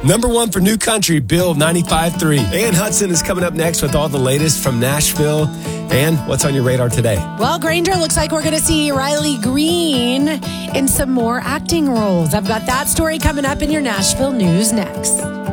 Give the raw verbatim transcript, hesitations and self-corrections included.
Number one for New Country, Bill ninety-five three. Ann Hudson is coming up next with all the latest from Nashville. And what's on your radar today? Well, Granger, looks like we're going to see Riley Green in some more acting roles. I've got that story coming up in your Nashville news next.